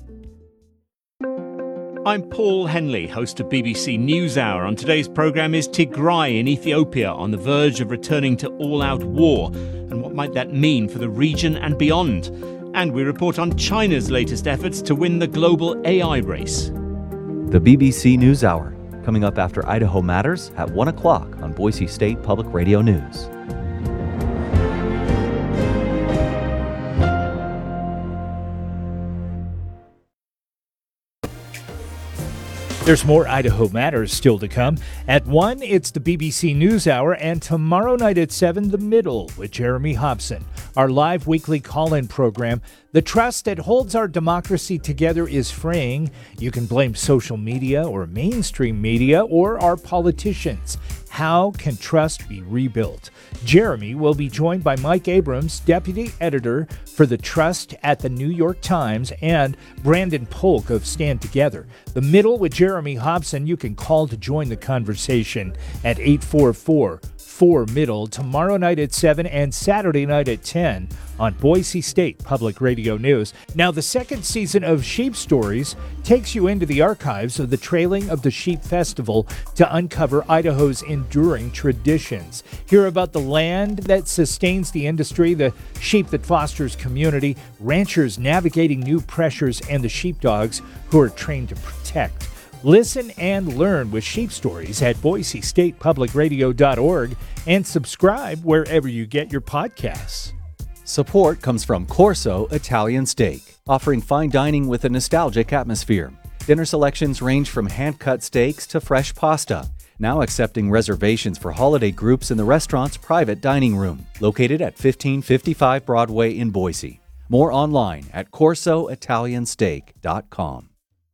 I'm Paul Henley, host of BBC NewsHour. On today's programme, is Tigray in Ethiopia on the verge of returning to all-out war? And what might that mean for the region and beyond? And we report on China's latest efforts to win the global AI race. The BBC NewsHour, coming up after Idaho Matters at 1 o'clock on Boise State Public Radio News. There's more Idaho Matters still to come. At 1, it's the BBC NewsHour, and tomorrow night at 7, The Middle with Jeremy Hobson, our live weekly call-in program. The trust that holds our democracy together is fraying. You can blame social media or mainstream media or our politicians. How can trust be rebuilt? Jeremy will be joined by Mike Abrams, deputy editor for The Trust at the New York Times, and Brandon Polk of Stand Together. The Middle with Jeremy Hobson, you can call to join the conversation at 844-4MIDDLE tomorrow night at 7 and Saturday night at 10 on Boise State Public Radio News. Now, the second season of Sheep Stories takes you into the archives of the Trailing of the Sheep Festival to uncover Idaho's enduring traditions. Hear about the land that sustains the industry, the sheep that fosters community, ranchers navigating new pressures, and the sheepdogs who are trained to protect. Listen and learn with Sheep Stories at BoiseStatePublicRadio.org and subscribe wherever you get your podcasts. Support comes from Corso Italian Steak, offering fine dining with a nostalgic atmosphere. Dinner selections range from hand-cut steaks to fresh pasta. Now accepting reservations for holiday groups in the restaurant's private dining room, located at 1555 Broadway in Boise. More online at CorsoItalianSteak.com.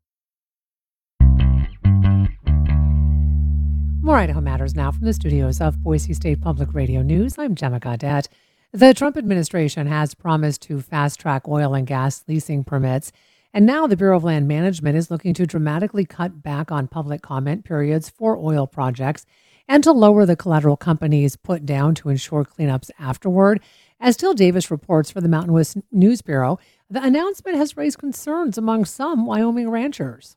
More Idaho Matters now from the studios of Boise State Public Radio News. I'm Gemma Gaudette. The Trump administration has promised to fast-track oil and gas leasing permits, and now the Bureau of Land Management is looking to dramatically cut back on public comment periods for oil projects and to lower the collateral companies put down to ensure cleanups afterward. As Till Davis reports for the Mountain West News Bureau, the announcement has raised concerns among some Wyoming ranchers.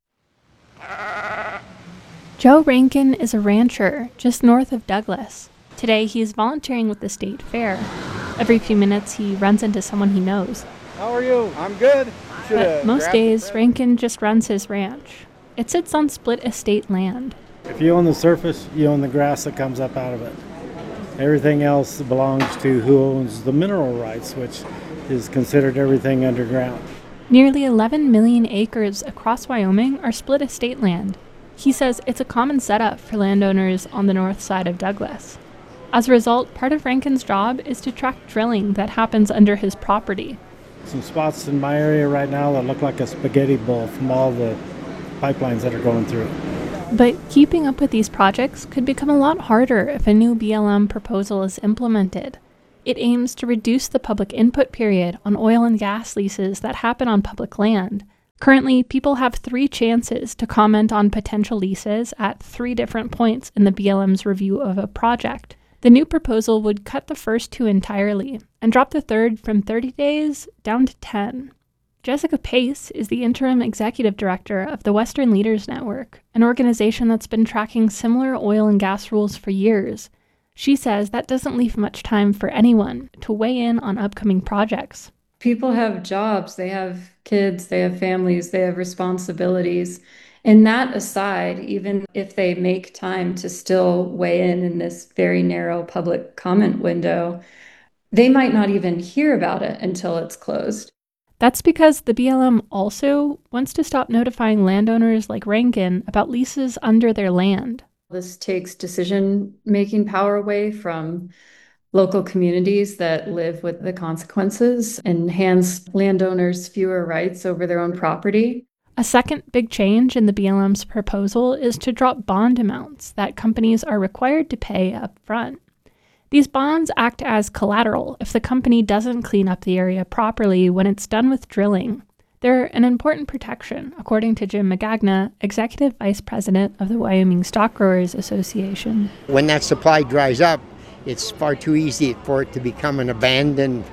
Joe Rankin is a rancher just north of Douglas. Today, he is volunteering with the state fair. Every few minutes, he runs into someone he knows. How are you? I'm good. But most days, Rankin just runs his ranch. It sits on split estate land. If you own the surface, you own the grass that comes up out of it. Everything else belongs to who owns the mineral rights, which is considered everything underground. Nearly 11 million acres across Wyoming are split estate land. He says it's a common setup for landowners on the north side of Douglas. As a result, part of Rankin's job is to track drilling that happens under his property. Some spots in my area right now that look like a spaghetti bowl from all the pipelines that are going through. But keeping up with these projects could become a lot harder if a new BLM proposal is implemented. It aims to reduce the public input period on oil and gas leases that happen on public land. Currently, people have 3 chances to comment on potential leases at 3 different points in the BLM's review of a project. The new proposal would cut the first 2 entirely and drop the third from 30 days down to 10. Jessica Pace is the interim executive director of the Western Leaders Network, an organization that's been tracking similar oil and gas rules for years. She says that doesn't leave much time for anyone to weigh in on upcoming projects. People have jobs, they have kids, they have families, they have responsibilities. And that aside, even if they make time to still weigh in this very narrow public comment window, they might not even hear about it until it's closed. That's because the BLM also wants to stop notifying landowners like Rankin about leases under their land. This takes decision-making power away from local communities that live with the consequences and hands landowners fewer rights over their own property. A second big change in the BLM's proposal is to drop bond amounts that companies are required to pay up front. These bonds act as collateral if the company doesn't clean up the area properly when it's done with drilling. They're an important protection, according to Jim Magagna, Executive Vice President of the Wyoming Stock Growers Association. When that supply dries up, it's far too easy for it to become an abandoned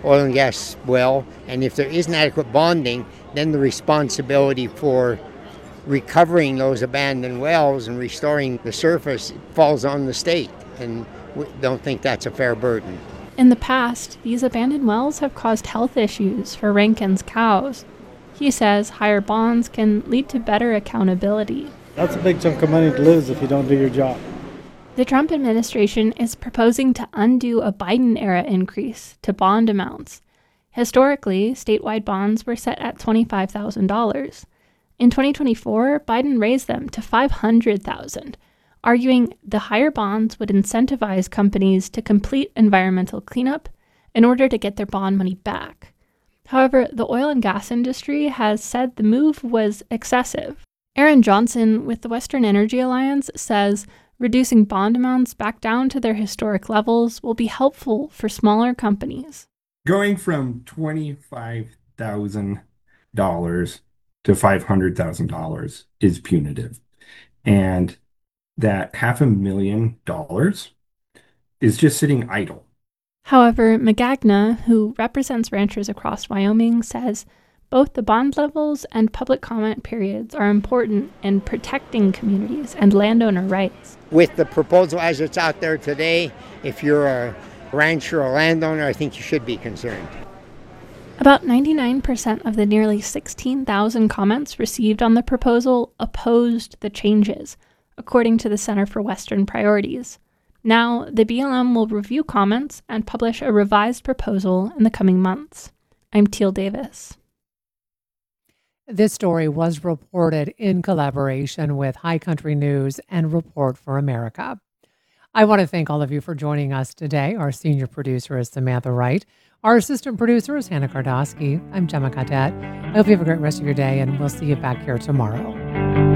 oil and gas well, and if there isn't adequate bonding, then the responsibility for recovering those abandoned wells and restoring the surface falls on the state, and we don't think that's a fair burden. In the past, these abandoned wells have caused health issues for Rankin's cows. He says higher bonds can lead to better accountability. That's a big chunk of money to lose if you don't do your job. The Trump administration is proposing to undo a Biden-era increase to bond amounts. Historically, statewide bonds were set at $25,000. In 2024, Biden raised them to $500,000, arguing the higher bonds would incentivize companies to complete environmental cleanup in order to get their bond money back. However, the oil and gas industry has said the move was excessive. Aaron Johnson with the Western Energy Alliance says reducing bond amounts back down to their historic levels will be helpful for smaller companies. Going from $25,000 to $500,000 is punitive. And that $500,000 is just sitting idle. However, Magagna, who represents ranchers across Wyoming, says both the bond levels and public comment periods are important in protecting communities and landowner rights. With the proposal as it's out there today, if you're a rancher or landowner, I think you should be concerned. About 99% of the nearly 16,000 comments received on the proposal opposed the changes, according to the Center for Western Priorities. Now, the BLM will review comments and publish a revised proposal in the coming months. I'm Teal Davis. This story was reported in collaboration with High Country News and Report for America. I want to thank all of you for joining us today. Our senior producer is Samantha Wright. Our assistant producer is Hannah Kardosky. I'm Gemma Cadet. I hope you have a great rest of your day, and we'll see you back here tomorrow.